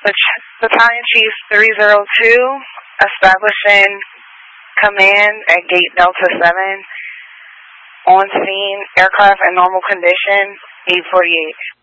Battalion Chief 302, establishing command at Gate Delta 7. On scene, aircraft in normal condition, 8:48.